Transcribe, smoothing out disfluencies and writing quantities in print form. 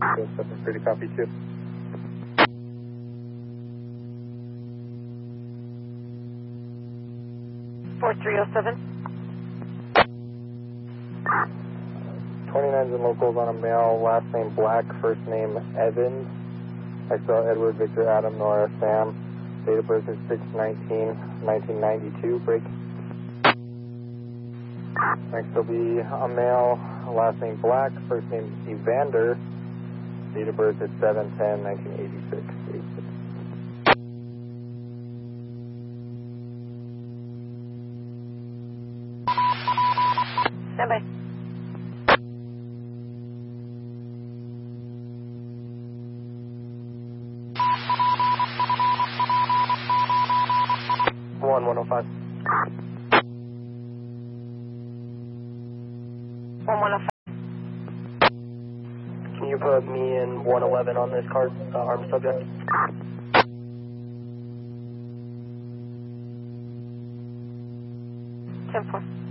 Free to copy too. 4307. 29s and locals on a male, last name Black, first name Evans. I saw Edward Victor Adam Nora Sam. Date of birth is 6/19/1992. Break. Next will be a male, last name Black, first name Evander. Date of birth is 7/10/1986. Stand by. One 105. 1105. Can you put me in 111 on this card, armed subject? 10-4.